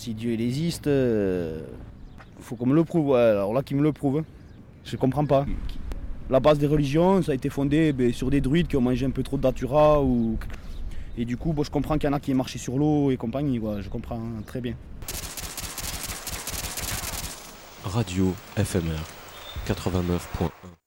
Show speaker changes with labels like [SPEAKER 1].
[SPEAKER 1] Si Dieu il existe, faut qu'on me le prouve. Ouais, alors là, qu'il me le prouve. Je comprends pas. La base des religions, ça a été fondé sur des druides qui ont mangé un peu trop de datura. Et du coup, je comprends qu'il y en a qui marchaient sur l'eau et compagnie. Je comprends très bien.
[SPEAKER 2] Radio FMR 89.1